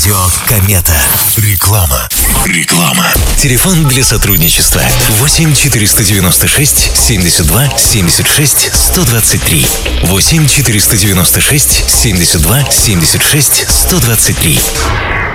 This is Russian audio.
Радио Комета. Реклама. Телефон для сотрудничества 8 496 72 76 123. 8 496 72 76 123.